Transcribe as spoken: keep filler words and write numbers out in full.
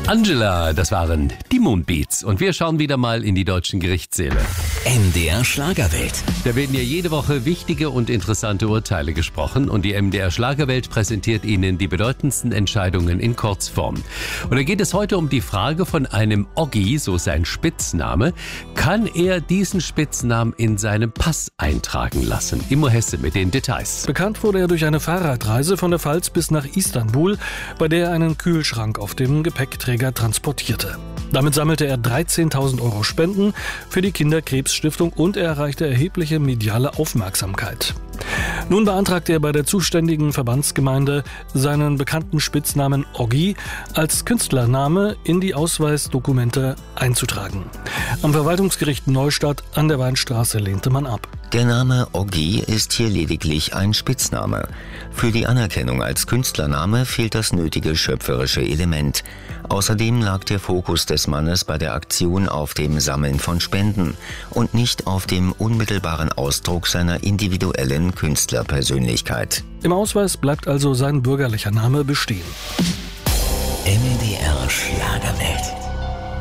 Angela, das waren die Moonbeats. Und wir schauen wieder mal in die deutschen Gerichtssäle. M D R Schlagerwelt. Da werden ja jede Woche wichtige und interessante Urteile gesprochen und die M D R Schlagerwelt präsentiert Ihnen die bedeutendsten Entscheidungen in Kurzform. Und da geht es heute um die Frage von einem Oggi, so sein Spitzname. Kann er diesen Spitznamen in seinem Pass eintragen lassen? Immo Hesse mit den Details. Bekannt wurde er durch eine Fahrradreise von der Pfalz bis nach Istanbul, bei der er einen Kühlschrank auf dem Gepäckträger transportierte. Damit sammelte er dreizehntausend Euro Spenden für die Kinderkrebsstiftung und er erreichte erhebliche mediale Aufmerksamkeit. Nun beantragte er bei der zuständigen Verbandsgemeinde, seinen bekannten Spitznamen Oggi als Künstlername in die Ausweisdokumente einzutragen. Am Verwaltungsgericht Neustadt an der Weinstraße lehnte man ab. Der Name Oggi ist hier lediglich ein Spitzname. Für die Anerkennung als Künstlername fehlt das nötige schöpferische Element. Außerdem lag der Fokus des Mannes bei der Aktion auf dem Sammeln von Spenden und nicht auf dem unmittelbaren Ausdruck seiner individuellen Künstlerpersönlichkeit. Im Ausweis bleibt also sein bürgerlicher Name bestehen. M D R Schlagerwelt.